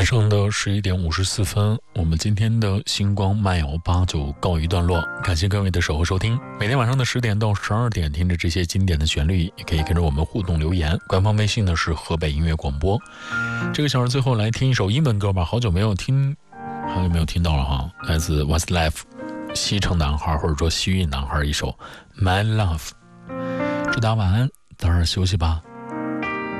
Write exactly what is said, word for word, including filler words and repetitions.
晚上的十一点五十四分，我们今天的星光漫游吧就告一段落。感谢各位的守候收听，每天晚上的十点到十二点，听着这些经典的旋律，也可以跟着我们互动留言。官方微信呢是河北音乐广播。这个小时最后来听一首英文歌吧，好久没有听，好久没有听到了哈，来自 Westlife 西城男孩或者说西域男孩一首 My Love。祝大家晚安，早点休息吧。